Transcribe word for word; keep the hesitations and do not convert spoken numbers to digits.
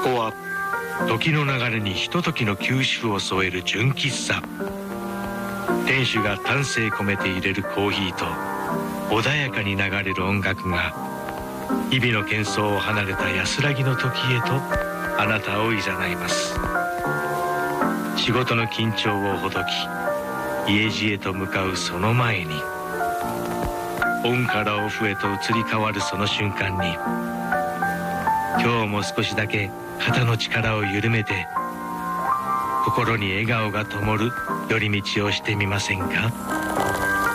こは時の流れにひとときの休止を添える純喫茶。店主が丹精込めて入れるコーヒーと穏やかに流れる音楽が日々の喧騒を離れた安らぎの時へとあなたをいざないます。仕事の緊張をほどき家路へと向かうその前に、オンからオフへと移り変わるその瞬間に、今日も少しだけ肩の力を緩めて心に笑顔が灯る寄り道をしてみませんか。